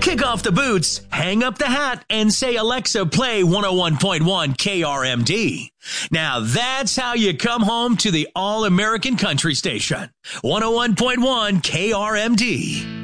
Kick off the boots, hang up the hat, and say, Alexa, play 101.1 KRMD. Now that's how you come home to the all-American country station. 101.1 KRMD.